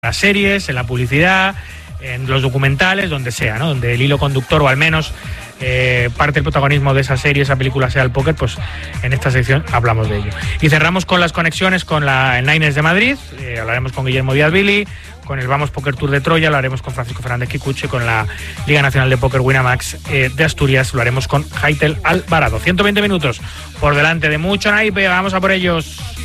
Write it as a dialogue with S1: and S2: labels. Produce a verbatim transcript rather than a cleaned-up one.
S1: las series, en la publicidad, en los documentales, donde sea, ¿no? Donde el hilo conductor o al menos eh, parte del protagonismo de esa serie, esa película sea el póker, pues en esta sección hablamos de ello. Y cerramos con las conexiones con la el Niners de Madrid, eh, hablaremos con Guillermo Díaz Billy, con el Vamos Poker Tour de Troya, lo haremos con Francisco Fernández Kikuchi, con la Liga Nacional de Póker Winamax eh, de Asturias, lo haremos con Haitel Alvarado. ciento veinte minutos por delante de mucho naipe, vamos a por ellos.